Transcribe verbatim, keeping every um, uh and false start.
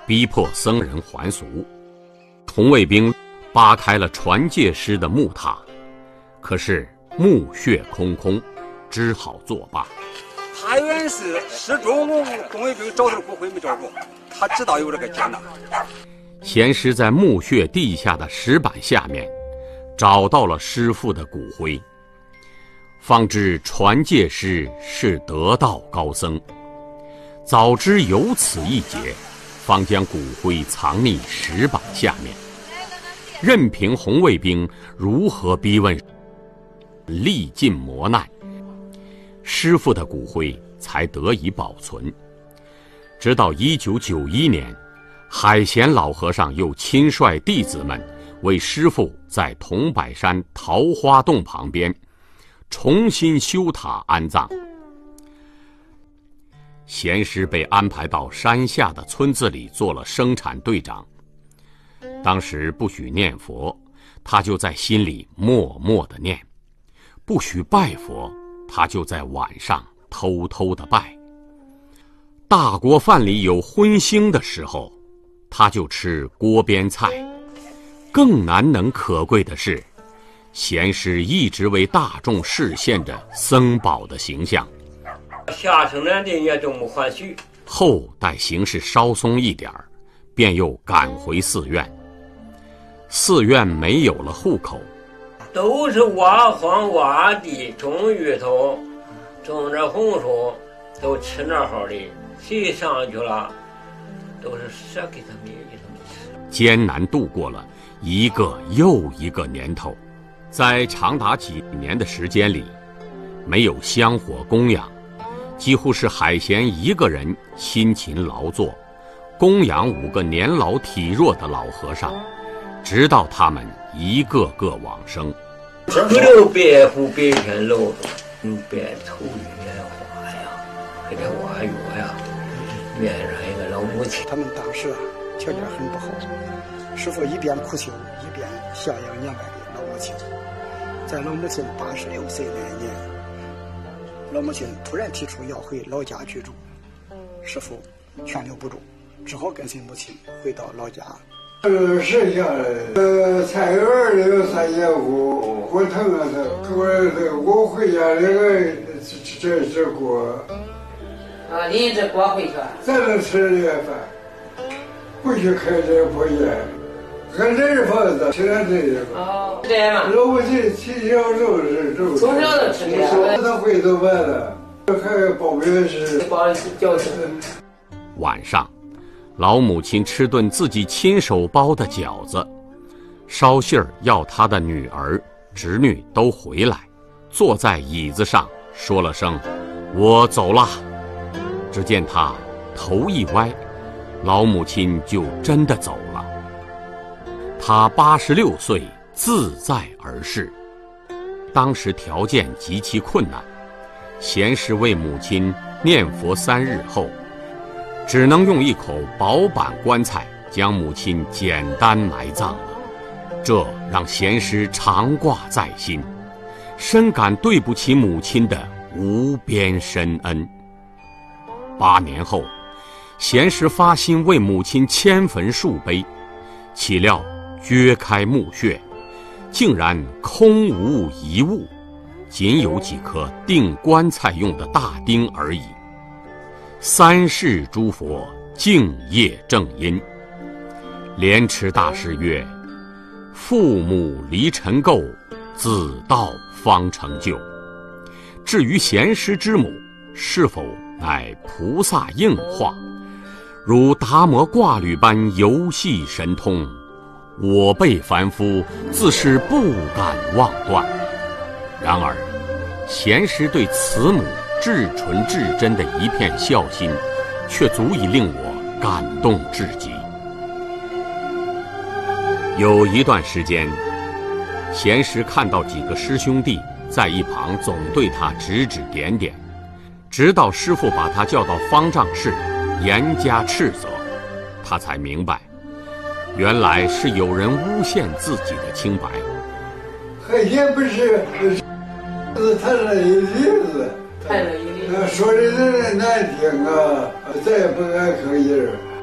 逼迫僧人还俗。红卫兵扒开了传戒师的木塔，可是墓穴空空，只好作罢。 他原是失踪，红卫兵找到骨灰没找着，他知道有这个劫难。 贤师在墓穴地下的石板下面找到了师父的骨灰，方知传戒师是得道高僧，早知有此一劫，方将骨灰藏匿石板下面，任凭红卫兵如何逼问，历尽磨难，师父的骨灰才得以保存。直到一九九一年，海贤老和尚又亲率弟子们为师父在桐柏山桃花洞旁边重新修塔安葬。贤师被安排到山下的村子里做了生产队长。当时不许念佛，他就在心里默默地念；不许拜佛，他就在晚上偷偷地拜。大锅饭里有荤腥的时候，他就吃锅边菜。更难能可贵的是，贤师一直为大众示现着僧宝的形象。 下生来的也都没还许。 后待形势稍松一点儿，便又赶回寺院。寺院没有了户口， 都是挖荒挖地，种芋头，种着红薯，都吃那好的。谁上去了，都是舍给他们给他们吃。 艰难度过了一个又一个年头，在长达几年的时间里，没有香火供养，几乎是海贤一个人辛勤劳作，供养五个年老体弱的老和尚，直到他们一个个往生。 不留白虎白天露着，用白头玉来画呀，还得挖药呀，面上一个老母亲。 他们当时啊条件很不好，师父一边苦修，一边孝养年迈的老母亲。在老母亲八十六岁那年，老母亲突然提出要回老家居住，师父劝留不住，只好跟随母亲回到老家。 呃，剩下的呃菜园里有三间屋，我疼啊疼，我这我回家那个这这这锅。 啊，你这锅回去。 咱能吃这饭，不许开这破烟，俺这是房子，现在这个。 哦，这样嘛。 老母亲从小就是这。 从小就吃这个。 他回头完了，还包面是。 包饺子。 晚上，老母亲吃顿自己亲手包的饺子，捎信儿要她的女儿、侄女都回来，坐在椅子上说了声“我走了”。只见他头一歪，老母亲就真的走了。他八十六岁，自在而逝。当时条件极其困难，贤师为母亲念佛三日后，只能用一口薄板棺材将母亲简单埋葬了。这让贤师常挂在心，深感对不起母亲的无边深恩。八年后，贤师发心为母亲迁坟树碑，岂料掘开墓穴，竟然空无一物，仅有几颗钉棺材用的大钉而已。三世诸佛敬业正因。莲池大师曰：父母离尘垢，子道方成就。至于贤师之母是否乃菩萨应化，如达摩挂履般游戏神通，我辈凡夫自是不敢妄断。然而贤师对慈母至纯至真的一片孝心，却足以令我感动至极。有一段时间，贤师看到几个师兄弟在一旁总对他指指点点，直到师父把他叫到方丈室严加斥责，他才明白，原来是有人诬陷自己的清白。 海贤不是是谈了一例子， 谈了一例子说的人难听啊，再也不敢吭音儿。